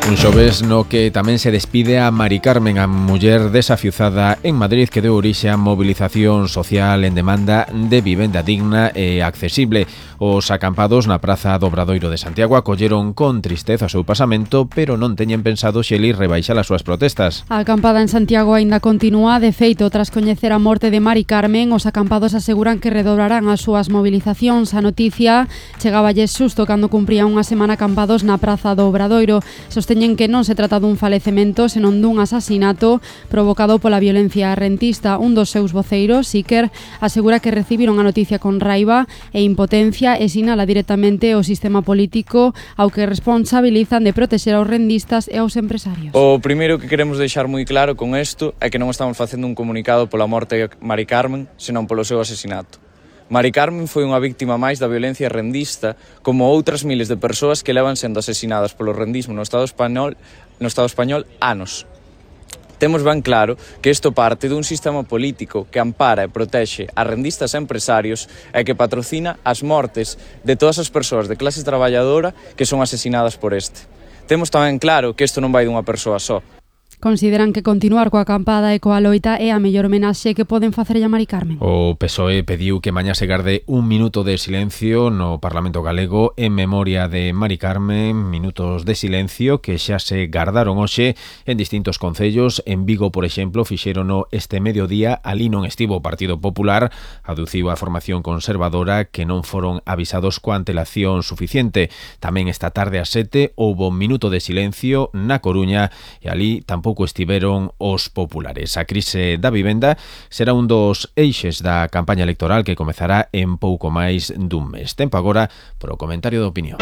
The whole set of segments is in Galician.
Un xoves no que tamén se despide a Mari Carmen, a muller desafiuzada en Madrid que deu orixe a mobilización social en demanda de vivenda digna e accesible. Os acampados na Praza do Obradoiro de Santiago acolleron con tristeza o seu pasamento, pero non teñen pensado xeli rebaixar as súas protestas. A acampada en Santiago aínda continúa. De feito, tras coñecer a morte de Mari Carmen, os acampados aseguran que redobrarán as súas mobilizacións. A noticia chegáballes xusto cando cumpría unha semana acampados na Praza do Obradoiro. Sosteñen que non se trata dun falecemento, senón dun asasinato provocado pola violencia rentista. Un dos seus voceiros, Iker, asegura que recibiron a noticia con raiva e impotencia e sinala directamente o sistema político ao que responsabilizan de protexer aos rendistas e aos empresarios. O primeiro que queremos deixar moi claro con isto é que non estamos facendo un comunicado pola morte de Mari Carmen, senón polo seu asasinato. Mari Carmen foi unha víctima máis da violencia rendista, como outras miles de persoas que levan sendo asesinadas polo rendismo no Estado español anos. Temos ben claro que isto parte dun sistema político que ampara e protexe a rendistas e empresarios e que patrocina as mortes de todas as persoas de clase traballadora que son asesinadas por este. Temos tamén claro que isto non vai dunha persoa só. Consideran que continuar coa acampada e coa loita é a mellor homenaxe que poden facer a Mari Carmen. O PSOE pediu que mañá se garde un minuto de silencio no Parlamento Galego en memoria de Mari Carmen, minutos de silencio que xa se gardaron hoxe en distintos concellos. En Vigo, por exemplo, fixérono este mediodía, ali non estivo o Partido Popular, aduciu a formación conservadora que non foron avisados coa antelación suficiente. Tamén esta tarde a 7 houbo un minuto de silencio na Coruña e ali tampouco estiveron os populares. A crise da vivenda será un dos eixes da campaña electoral que comezará en pouco máis dun mes. Tempo agora para o comentario de opinión.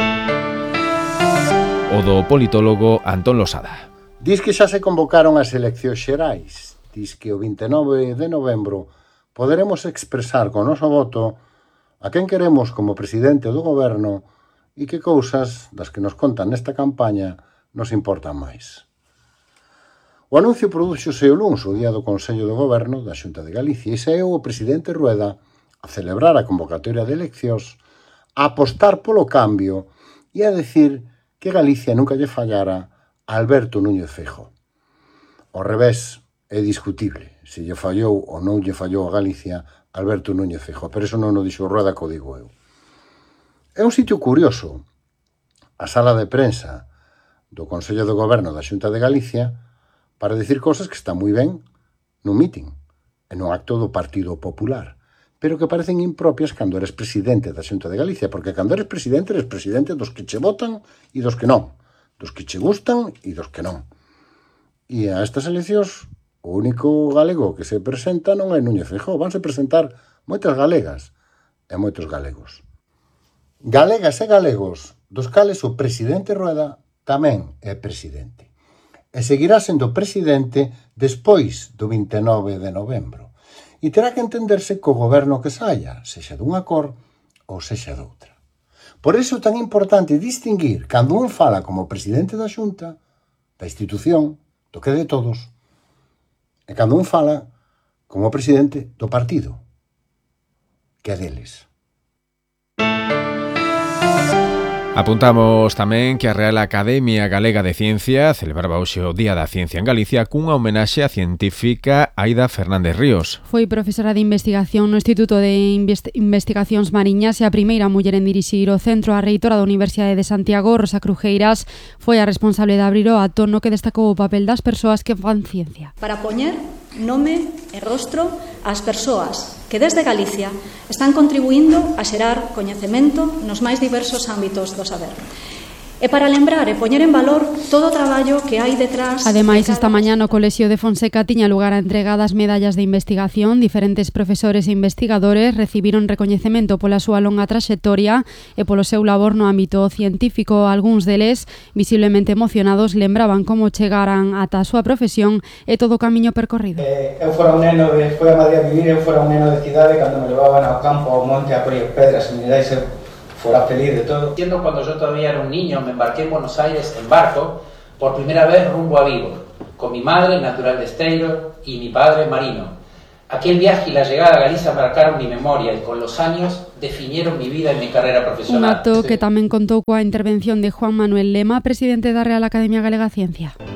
O do politólogo Antón Losada. Diz que xa se convocaron as eleccións xerais. Diz que o 29 de novembro poderemos expresar con o noso voto a quen queremos como presidente do goberno e que cousas das que nos contan nesta campaña nos importan máis. O anuncio prodúxose o luns, o día do Consello do Goberno da Xunta de Galicia, e saeu o presidente Rueda a celebrar a convocatoria de eleccións, a apostar polo cambio e a decir que Galicia nunca lle fallara a Alberto Núñez Feijóo. Ao revés, é discutible se lle fallou ou non lle fallou a Galicia Alberto Núñez Feijóo, pero eso non o dixo Rueda, co digo eu. É un sitio curioso, a sala de prensa do Consello do Goberno da Xunta de Galicia, para decir cosas que están moi ben nun mitin e nun acto do Partido Popular, pero que parecen impropias cando eres presidente da Xunta de Galicia, porque cando eres presidente dos que che votan e dos que non, dos que che gustan e dos que non. E a estas eleccións, o único galego que se presenta non é Núñez Feijóo, vanse presentar moitas galegas e moitos galegos. Galegas e galegos, dos cales o presidente Rueda tamén é presidente. E seguirá sendo presidente despois do 29 de novembro. E terá que entenderse co goberno que saia, sexa dunha cor ou sexa doutra. Por iso é tan importante distinguir cando un fala como presidente da Xunta, da institución, do que é de todos, e cando un fala como presidente do partido, que é deles. Apuntamos tamén que a Real Academia Galega de Ciencia celebraba hoxe o Día da Ciencia en Galicia cunha homenaxe á científica Aida Fernández Ríos. Foi profesora de investigación no Instituto de Investigacións Mariñas e a primeira muller en dirixir o centro. A reitora da Universidade de Santiago, Rosa Crujeiras, foi a responsable de abrir o acto no que destacou o papel das persoas que fan ciencia. Para poñer nome e rostro ás persoas que desde Galicia están contribuindo a xerar coñecemento nos máis diversos ámbitos do saber. E para lembrar e poñer en valor todo o traballo que hai detrás. Ademais, esta mañá no Colexio de Fonseca tiña lugar a entrega das medallas de investigación. Diferentes profesores e investigadores recibiron recoñecemento pola súa longa traxectoria e polo seu labor no ámbito científico. Algúns deles, visiblemente emocionados, lembraban como chegaran ata a súa profesión e todo o camiño percorrido. Eu fora un neno de Madrid a vivir, eu fora un neno de cidade cando me levaban ao campo, ao monte, a collir pedras e minerais. Fuera feliz de todo. Cuando yo todavía era un niño, me embarqué en Buenos Aires en barco, por primera vez rumbo a Vigo, con mi madre, natural de Esteiro, y mi padre, marino. Aquel viaje y la llegada a Galicia marcaron mi memoria y con los años definieron mi vida y mi carrera profesional. Un acto que tamén contou coa intervención de Juan Manuel Lema, presidente da Real Academia Galega Ciencia.